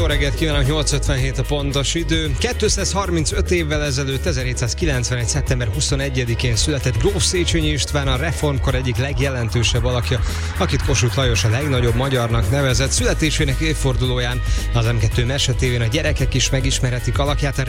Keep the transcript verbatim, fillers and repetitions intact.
Jó reggelt kívánok, nyolc ötvenhét a pontos idő. kétszázharmincöt évvel ezelőtt, ezerhétszázkilencvenegy. szeptember huszonegyedikén született Gróf Széchenyi István, a reformkor egyik legjelentősebb alakja, akit Kossuth Lajos a legnagyobb magyarnak nevezett. Születésének évfordulóján az em kettő Mese tévén a gyerekek is megismerhetik alakját.